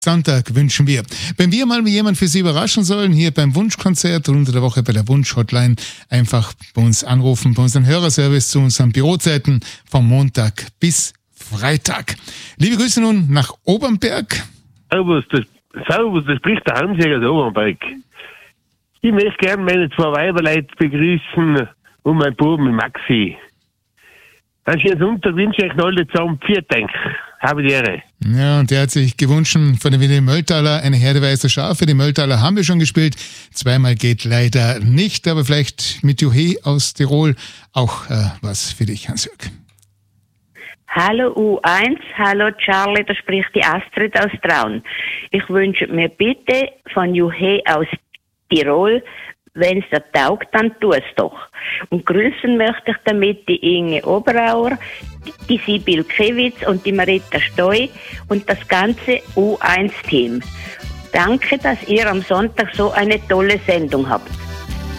Sonntag wünschen wir. Wenn wir mal jemanden für Sie überraschen sollen, hier beim Wunschkonzert und unter der Woche bei der Wunsch-Hotline, einfach bei uns anrufen, bei unserem Hörerservice zu unseren Bürozeiten vom Montag bis Freitag. Liebe Grüße nun nach Obernberg. Servus, das spricht der Hansjäger aus Obernberg. Ich möchte gerne meine zwei Weiberleute begrüßen und meinen Buben Maxi. Einen schönen Sonntag wünsche ich euch alle zusammen. Vielen Dank. Habe die Ehre. Ja, und der hat sich gewünscht von der Willi Mölltaler eine Herde weißer Schafe. Die Mölltaler haben wir schon gespielt. Zweimal geht leider nicht, aber vielleicht mit Juhe aus Tirol auch was für dich, Hans-Jörg. Hallo U1, hallo Charlie, da spricht die Astrid aus Traun. Ich wünsche mir bitte von Juhe aus Tirol, wenn es dir taugt, dann tu es doch. Und grüßen möchte ich damit die Inge Oberauer, die Sibyl Kewitz und die Marita Steu und das ganze U1-Team. Danke, dass ihr am Sonntag so eine tolle Sendung habt.